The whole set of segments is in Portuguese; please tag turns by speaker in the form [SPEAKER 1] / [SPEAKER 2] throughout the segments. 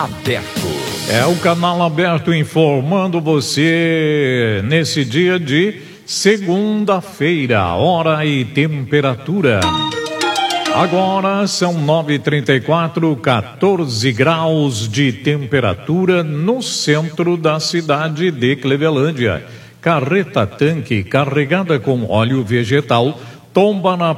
[SPEAKER 1] Aberto.
[SPEAKER 2] É o canal aberto informando você nesse dia de segunda-feira, hora e temperatura. Agora são 9h34, 14 graus de temperatura no centro da cidade de Clevelândia. Carreta-tanque carregada com óleo vegetal tomba na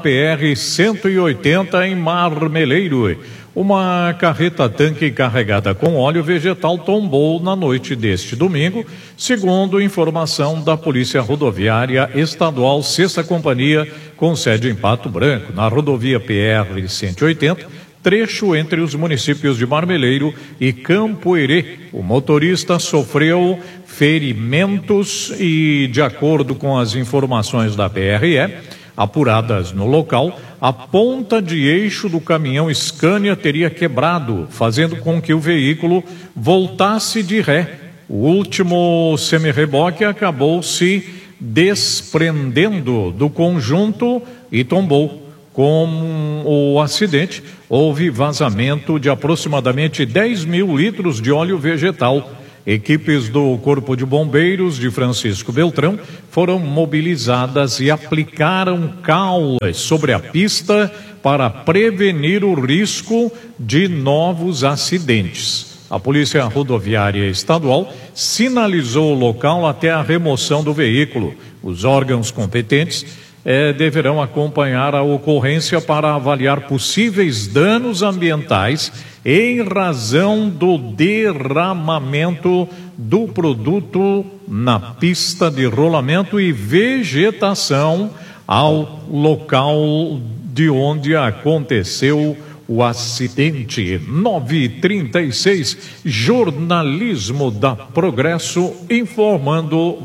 [SPEAKER 2] PR-180 em Marmeleiro. Uma carreta-tanque carregada com óleo vegetal tombou na noite deste domingo, segundo informação da Polícia Rodoviária Estadual 6ª Companhia, com sede em Pato Branco, na rodovia PR-180, trecho entre os municípios de Marmeleiro e Campo Herê. O motorista sofreu ferimentos e, de acordo com as informações da PRE, apuradas no local, a ponta de eixo do caminhão Scania teria quebrado, fazendo com que o veículo voltasse de ré. O último semi-reboque acabou se desprendendo do conjunto e tombou. Com o acidente, houve vazamento de aproximadamente 10 mil litros de óleo vegetal. Equipes do Corpo de Bombeiros de Francisco Beltrão foram mobilizadas e aplicaram caulas sobre a pista para prevenir o risco de novos acidentes. A Polícia Rodoviária Estadual sinalizou o local até a remoção do veículo. Os órgãos competentes deverão acompanhar a ocorrência para avaliar possíveis danos ambientais em razão do derramamento do produto na pista de rolamento e vegetação ao local de onde aconteceu o acidente. 9h36, jornalismo da Progresso informando